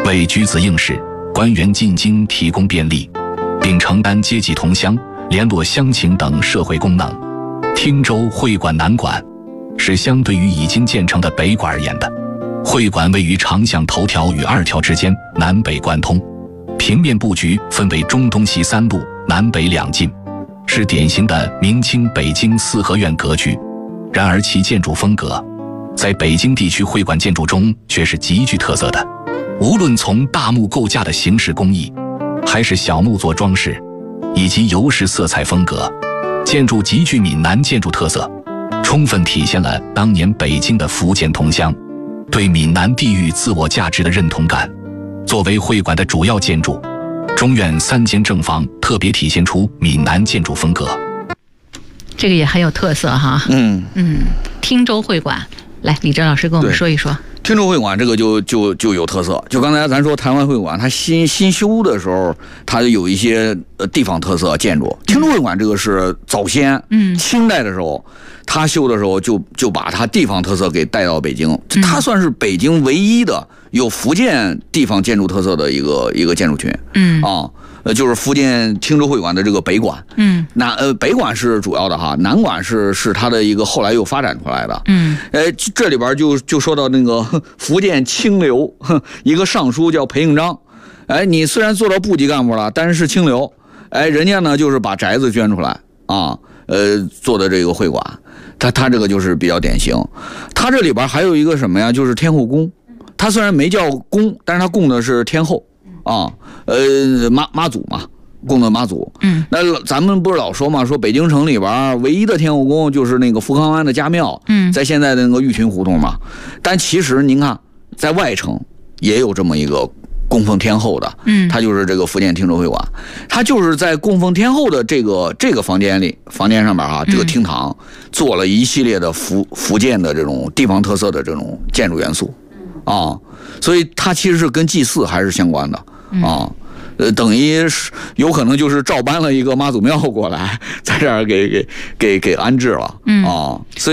为举子应试、官员进京提供便利，并承担阶级同乡、联络乡情等社会功能。汀州会馆南馆是相对于已经建成的北馆而言的。会馆位于长巷头条与二条之间，南北贯通，平面布局分为中东西三路，南北两进，是典型的明清北京四合院格局。然而其建筑风格在北京地区会馆建筑中却是极具特色的，无论从大木构架的形式工艺，还是小木作装饰，以及油饰色彩风格，建筑极具闽南建筑特色，充分体现了当年北京的福建同乡对闽南地域自我价值的认同感。作为会馆的主要建筑，中院3间正房特别体现出闽南建筑风格， 这个也很有特色哈。汀州会馆，来，李哲老师跟我们说一说。 汀州会馆这个就有特色，就刚才咱说台湾会馆，它新修的时候，它有一些地方特色建筑。汀州会馆这个是早先，清代的时候，他修的时候就把它地方特色给带到北京，它算是北京唯一的有福建地方建筑特色的一个建筑群。就是福建汀州会馆的这个北馆。北馆是主要的哈，南馆是它的一个后来又发展出来的。这里边就说到那个福建清流一个尚书叫裴应章，你虽然做到部级干部了，但是清流，人家呢就是把宅子捐出来啊，做的这个会馆，他这个就是比较典型。他这里边还有一个什么呀，就是天后宫，他虽然没叫宫，但是他供的是天后啊，妈祖嘛，供的妈祖。那咱们不是老说嘛，说北京城里边唯一的天后宫就是那个福康湾的家庙，在现在的那个玉群胡同嘛。但其实您看，在外城也有这么一个供奉天后的，它就是这个福建汀州会馆，它就是在供奉天后的这个房间上面啊，这个厅堂做了一系列的福建的这种地方特色的这种建筑元素啊，所以它其实是跟祭祀还是相关的啊。等于有可能就是照搬了一个妈祖庙过来，在这儿给安置了啊，所以。